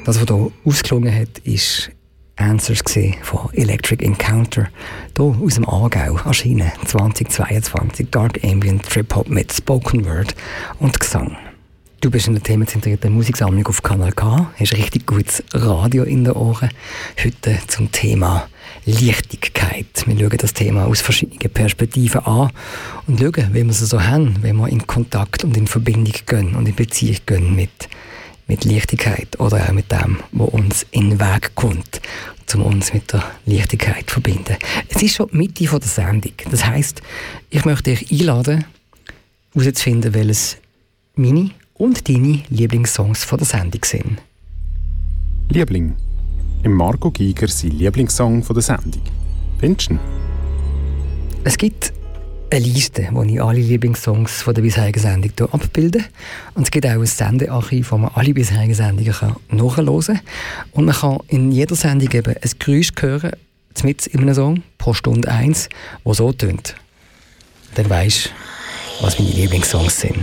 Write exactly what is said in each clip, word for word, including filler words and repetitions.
Das, was hier ausgelungen hat, ist Answers von Electric Encounter. Hier aus dem Aargau, erschienen zwanzig zweiundzwanzig. Dark Ambient Trip-Hop mit Spoken Word und Gesang. Du bist in der themenzentrierten Musiksammlung auf Kanal K, hast richtig gutes Radio in den Ohren. Heute zum Thema Leichtigkeit. Wir schauen das Thema aus verschiedenen Perspektiven an und schauen, wie wir es so haben, wenn wir in Kontakt und in Verbindung gehen und in Beziehung gehen mit, mit Leichtigkeit oder auch mit dem, was uns in den Weg kommt, um uns mit der Leichtigkeit zu verbinden. Es ist schon die Mitte der Sendung. Das heisst, ich möchte dich einladen, herauszufinden, welches meine und deine Lieblingssongs von der Sendung sind. Liebling. Im Marco Giger sein Lieblingssong von der Sendung. Findest du ihn? Es gibt eine Liste, wo ich alle Lieblingssongs von der bisherigen Sendung abbilde. Und es gibt auch ein Sendearchiv, wo man alle bisherigen Sendungen nachhören kann. Und man kann in jeder Sendung eben ein Geräusch hören, mitten in einem Song, pro Stunde eins, das so tönt. Dann weisst du, was meine Lieblingssongs sind.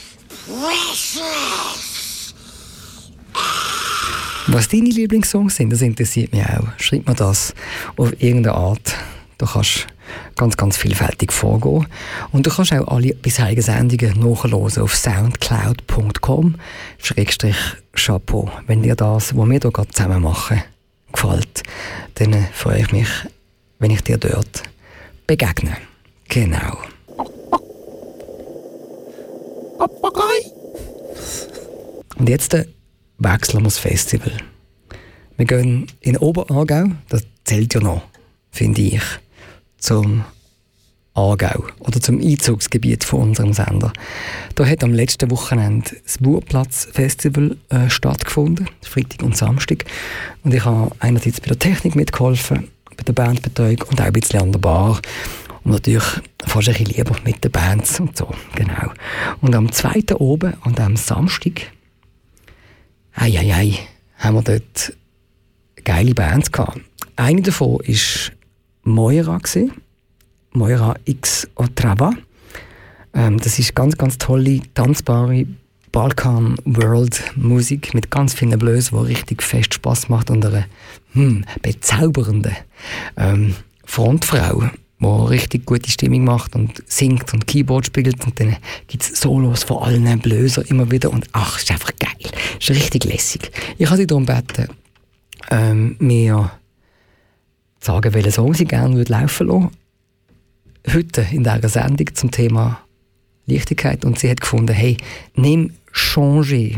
Was deine Lieblingssongs sind, das interessiert mich auch. Schreib mir das auf irgendeine Art. Du kannst ganz, ganz vielfältig vorgehen. Und du kannst auch alle bisherigen Sendungen nachhören auf soundcloud punkt com Schrägstrich Chapeau. Wenn dir das, was wir hier gerade zusammen machen, gefällt, dann freue ich mich, wenn ich dir dort begegne. Genau. Und jetzt wechseln wir das Festival. Wir gehen in Oberaargau, das zählt ja noch, finde ich, zum Aargau oder zum Einzugsgebiet von unserem Sender. Da hat am letzten Wochenende das Burgplatz-Festival äh, stattgefunden, Freitag und Samstag. Und ich habe einerseits bei der Technik mitgeholfen, bei der Bandbetreuung und auch ein bisschen an der Bar. Und natürlich fast ein bisschen lieber mit den Bands und so, genau. Und am zweiten oben, und am Samstag, ei, ei, ei, haben wir dort geile Bands gehabt. Eine davon war Moira, Moira X Otrava. Ähm, das ist ganz, ganz tolle, tanzbare Balkan-World-Musik mit ganz vielen Blues, die richtig fest Spass macht und einer hm, bezaubernden ähm, Frontfrau, die richtig gute Stimmung macht und singt und Keyboard spielt. Und dann gibt es Solos von allen Bläsern immer wieder. Und ach, ist einfach geil. Ist richtig lässig. Ich habe sie darum gebeten, ähm, mir zu sagen, welchen Song sie gerne würde laufen lassen. Heute in dieser Sendung zum Thema Leichtigkeit. Und sie hat gefunden, hey, nimm Changer.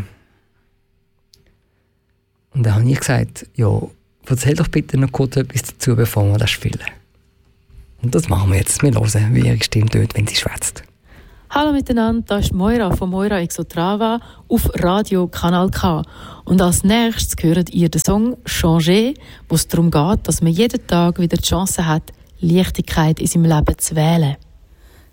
Und dann habe ich gesagt, ja, erzähl doch bitte noch kurz etwas dazu, bevor wir das spielen. Und das machen wir jetzt. Wir hören, wie ihre Stimme tönt, wenn sie schwätzt. Hallo miteinander, das ist Moira von Moira X Otrava auf Radio Kanal K. Und als nächstes hört ihr den Song «Changer», wo es darum geht, dass man jeden Tag wieder die Chance hat, Leichtigkeit in seinem Leben zu wählen.